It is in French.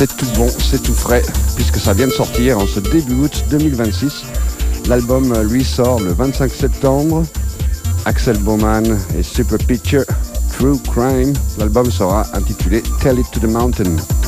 c'est tout bon, c'est tout frais, puisque ça vient de sortir en ce début août 2026. L'album lui sort le 25 septembre. Axel Bowman et Super Picture, True Crime. L'album sera intitulé Tell It to the Mountain.